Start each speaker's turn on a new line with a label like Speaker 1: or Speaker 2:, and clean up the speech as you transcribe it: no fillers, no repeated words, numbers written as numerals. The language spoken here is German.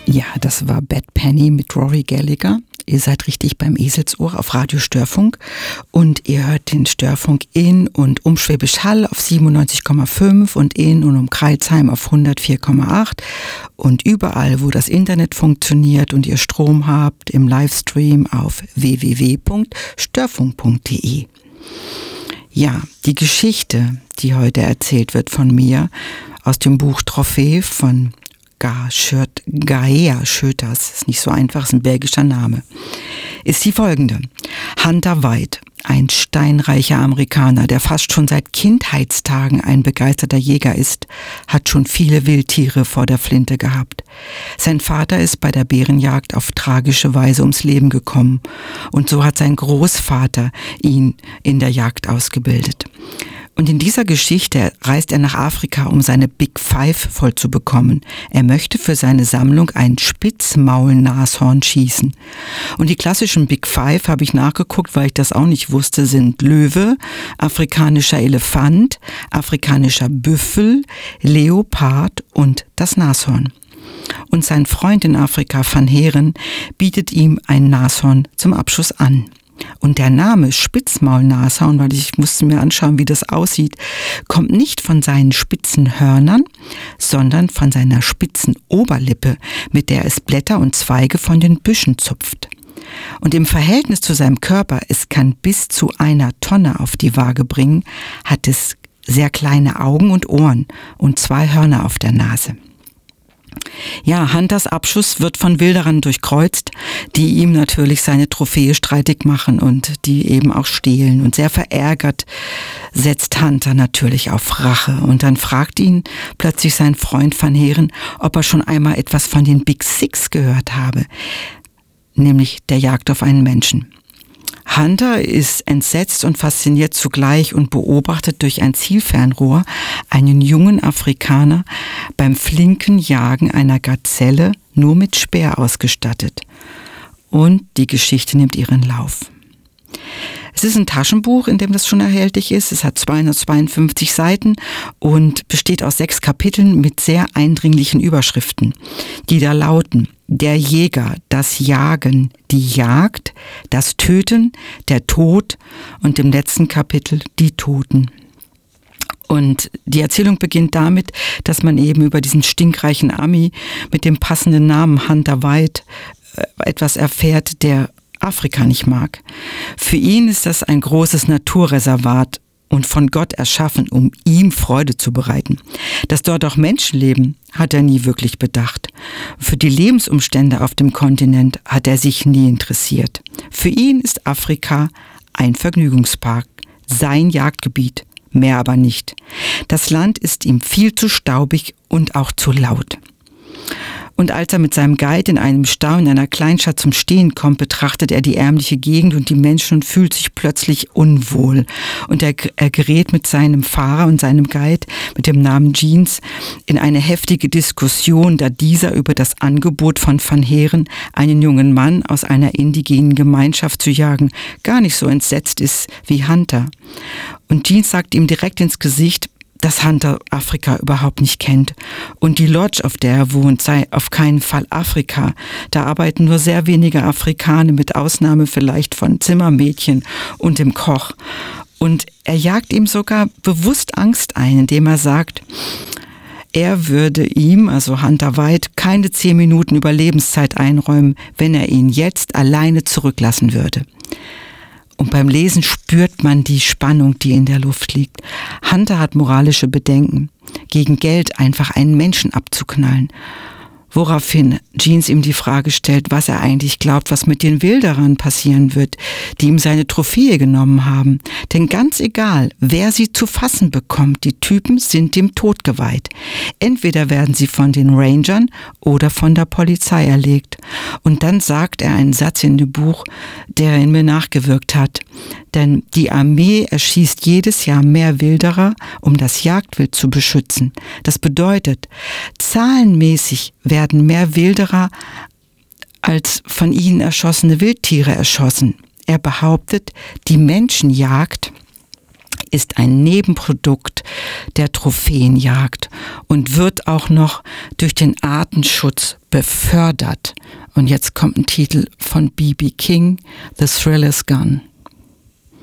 Speaker 1: Ja, das war Bad Penny mit Rory Gallagher. Ihr seid richtig beim Eselsohr auf Radio Störfunk und ihr hört den Störfunk in und um Schwäbisch Hall auf 97,5 und in und um Crailsheim auf 104,8 und überall, wo das Internet funktioniert und ihr Strom habt, im Livestream auf www.störfunk.de. Ja, die Geschichte, die heute erzählt wird von mir, aus dem Buch Trophäe von Gaea Schöters, ist nicht so einfach, ist ein belgischer Name, ist die folgende. Hunter White, ein steinreicher Amerikaner, der fast schon seit Kindheitstagen ein begeisterter Jäger ist, hat schon viele Wildtiere vor der Flinte gehabt. Sein Vater ist bei der Bärenjagd auf tragische Weise ums Leben gekommen und so hat sein Großvater ihn in der Jagd ausgebildet. Und in dieser Geschichte reist er nach Afrika, um seine Big Five voll zu bekommen. Er möchte für seine Sammlung ein Spitzmaulnashorn schießen. Und die klassischen Big Five, habe ich nachgeguckt, weil ich das auch nicht wusste, sind Löwe, afrikanischer Elefant, afrikanischer Büffel, Leopard und das Nashorn. Und sein Freund in Afrika, Van Heeren, bietet ihm ein Nashorn zum Abschuss an. Und der Name Spitzmaulnashorn, weil ich musste mir anschauen, wie das aussieht, kommt nicht von seinen spitzen Hörnern, sondern von seiner spitzen Oberlippe, mit der es Blätter und Zweige von den Büschen zupft. Und im Verhältnis zu seinem Körper, es kann bis zu 1 Tonne auf die Waage bringen, hat es sehr kleine Augen und Ohren und 2 Hörner auf der Nase. Ja, Hunters Abschuss wird von Wilderern durchkreuzt, die ihm natürlich seine Trophäe streitig machen und die eben auch stehlen. Und sehr verärgert setzt Hunter natürlich auf Rache. Und dann fragt ihn plötzlich sein Freund Van Heeren, ob er schon einmal etwas von den Big Six gehört habe, nämlich der Jagd auf einen Menschen. Hunter ist entsetzt und fasziniert zugleich und beobachtet durch ein Zielfernrohr einen jungen Afrikaner beim flinken Jagen einer Gazelle nur mit Speer ausgestattet. Und die Geschichte nimmt ihren Lauf. Es ist ein Taschenbuch, in dem das schon erhältlich ist. Es hat 252 Seiten und besteht aus 6 Kapiteln mit sehr eindringlichen Überschriften, die da lauten: Der Jäger, das Jagen, die Jagd, das Töten, der Tod und im letzten Kapitel die Toten. Und die Erzählung beginnt damit, dass man eben über diesen stinkreichen Ami mit dem passenden Namen Hunter White etwas erfährt, der Afrika nicht mag. Für ihn ist das ein großes Naturreservat und von Gott erschaffen, um ihm Freude zu bereiten. Dass dort auch Menschen leben, hat er nie wirklich bedacht. Für die Lebensumstände auf dem Kontinent hat er sich nie interessiert. Für ihn ist Afrika ein Vergnügungspark, sein Jagdgebiet, mehr aber nicht. Das Land ist ihm viel zu staubig und auch zu laut. Und als er mit seinem Guide in einem Stau in einer Kleinstadt zum Stehen kommt, betrachtet er die ärmliche Gegend und die Menschen und fühlt sich plötzlich unwohl. Und er gerät mit seinem Fahrer und seinem Guide mit dem Namen Jeans in eine heftige Diskussion, da dieser über das Angebot von Van Heeren, einen jungen Mann aus einer indigenen Gemeinschaft zu jagen, gar nicht so entsetzt ist wie Hunter. Und Jeans sagt ihm direkt ins Gesicht, dass Hunter Afrika überhaupt nicht kennt. Und die Lodge, auf der er wohnt, sei auf keinen Fall Afrika. Da arbeiten nur sehr wenige Afrikaner, mit Ausnahme vielleicht von Zimmermädchen und dem Koch. Und er jagt ihm sogar bewusst Angst ein, indem er sagt, er würde ihm, also Hunter White, keine 10 Minuten Überlebenszeit einräumen, wenn er ihn jetzt alleine zurücklassen würde. Und beim Lesen spürt man die Spannung, die in der Luft liegt. Hunter hat moralische Bedenken, gegen Geld einfach einen Menschen abzuknallen. Woraufhin Jeans ihm die Frage stellt, was er eigentlich glaubt, was mit den Wilderern passieren wird, die ihm seine Trophäe genommen haben. Denn ganz egal, wer sie zu fassen bekommt, die Typen sind dem Tod geweiht. Entweder werden sie von den Rangern oder von der Polizei erlegt. Und dann sagt er einen Satz in dem Buch, der in mir nachgewirkt hat. Denn die Armee erschießt jedes Jahr mehr Wilderer, um das Jagdwild zu beschützen. Das bedeutet, zahlenmäßig werden mehr Wilderer als von ihnen erschossene Wildtiere erschossen. Er behauptet, die Menschenjagd ist ein Nebenprodukt der Trophäenjagd und wird auch noch durch den Artenschutz befördert. Und jetzt kommt ein Titel von B.B. King, The Thrill Is Gone.